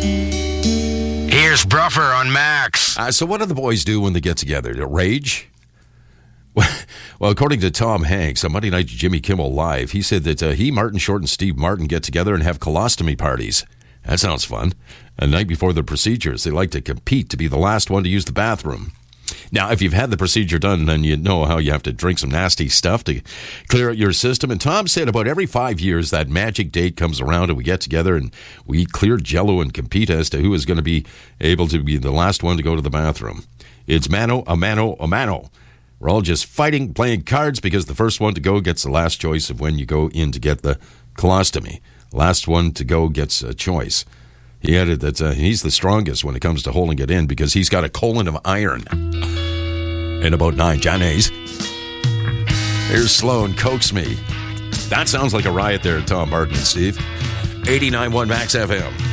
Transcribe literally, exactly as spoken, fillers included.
Here's Bruffer on Max. Uh, so what do the boys do when they get together? To rage? Well, according to Tom Hanks on Monday night's Jimmy Kimmel Live, he said that uh, he, Martin Short, and Steve Martin get together and have colostomy parties. That sounds fun. The night before the procedures, they like to compete to be the last one to use the bathroom. Now, if you've had the procedure done, then you know how you have to drink some nasty stuff to clear out your system. And Tom said about every five years, that magic date comes around and we get together and we eat clear Jell-O and compete as to who is going to be able to be the last one to go to the bathroom. It's mano a mano a mano. We're all just fighting, playing cards, because the first one to go gets the last choice of when you go in to get the colostomy. Last one to go gets a choice. He added that uh, he's the strongest when it comes to holding it in because he's got a colon of iron. In about nine Johnnies. Here's Sloan, Coax Me. That sounds like a riot there, Tom, Martin, and Steve. eighty-nine point one Max F M.